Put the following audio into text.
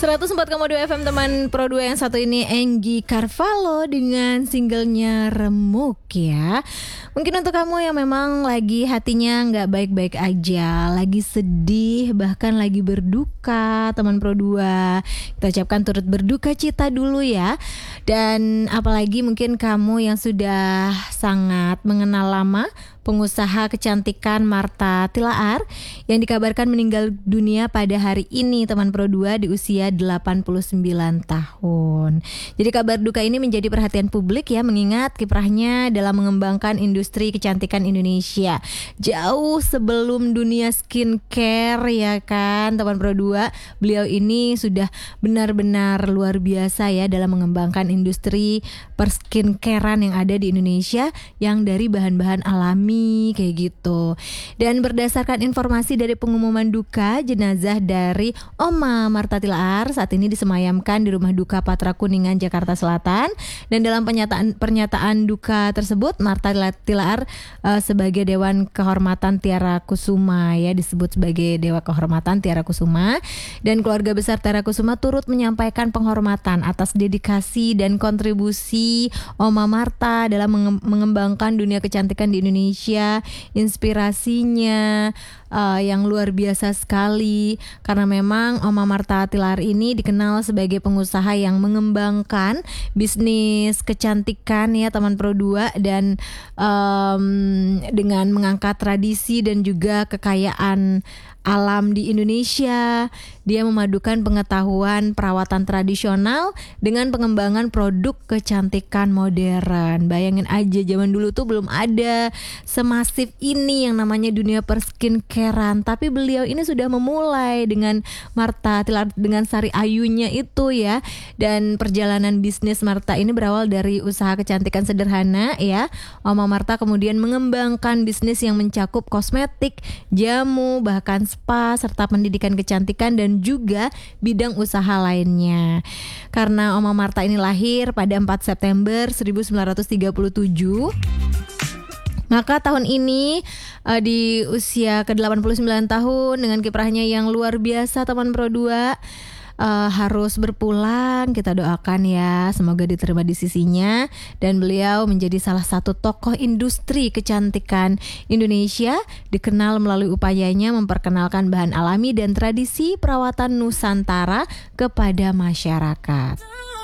104,2 FM teman Pro 2 yang satu ini Anggi Carvalho dengan singlenya Remuk ya. Mungkin untuk kamu yang memang lagi hatinya gak baik-baik aja, lagi sedih, bahkan lagi berduka teman Pro 2, kita ucapkan turut berduka cita dulu ya. Dan apalagi mungkin kamu yang sudah sangat mengenal lama pengusaha kecantikan Martha Tilaar yang dikabarkan meninggal dunia pada hari ini teman Pro 2 di usia 89 tahun. Jadi kabar duka ini menjadi perhatian publik ya, mengingat kiprahnya dalam mengembangkan industri kecantikan Indonesia jauh sebelum dunia skincare ya kan teman Pro 2. Beliau ini sudah benar-benar luar biasa ya dalam mengembangkan industri perskincarean yang ada di Indonesia yang dari bahan-bahan alami kayak gitu. Dan berdasarkan informasi dari pengumuman duka, jenazah dari Oma Martha Tilaar saat ini disemayamkan di Rumah Duka Patra Kuningan, Jakarta Selatan. Dan dalam pernyataan duka tersebut, Martha Tilaar sebagai Dewan Kehormatan Tiara Kusuma ya, disebut sebagai Dewa Kehormatan Tiara Kusuma, dan keluarga besar Tiara Kusuma turut menyampaikan penghormatan atas dedikasi dan kontribusi Oma Martha dalam mengembangkan dunia kecantikan di Indonesia. Inspirasinya yang luar biasa sekali, karena memang Oma Martha Tilaar ini dikenal sebagai pengusaha yang mengembangkan bisnis kecantikan ya teman Pro 2, dan dengan mengangkat tradisi dan juga kekayaan alam di Indonesia. Dia memadukan pengetahuan perawatan tradisional dengan pengembangan produk kecantikan modern. Bayangin aja, zaman dulu tuh belum ada semasif ini yang namanya dunia perskincarean, tapi beliau ini sudah memulai dengan Martha Tilaar, dengan Sari Ayunya itu ya. Dan perjalanan bisnis Martha ini berawal dari usaha kecantikan sederhana ya. Oma Martha kemudian mengembangkan bisnis yang mencakup kosmetik, jamu, bahkan spa, serta pendidikan kecantikan dan juga bidang usaha lainnya. Karena Oma Martha ini lahir pada 4 September 1937, maka tahun ini di usia ke-89 tahun dengan kiprahnya yang luar biasa teman Pro 2 harus berpulang. Kita doakan ya, semoga diterima di sisinya, dan beliau menjadi salah satu tokoh industri kecantikan Indonesia, dikenal melalui upayanya memperkenalkan bahan alami dan tradisi perawatan Nusantara kepada masyarakat.